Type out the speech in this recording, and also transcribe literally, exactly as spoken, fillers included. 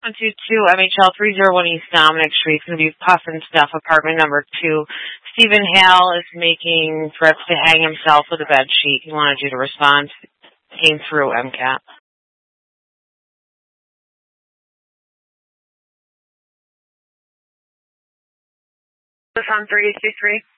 one two two M H L three oh one East Dominic Street. It's going to be Puff and Stuff, apartment number two. Stephen Hale is making threats to hang himself with a bed sheet. He wanted you to respond. Came through M C A T. This on three two three.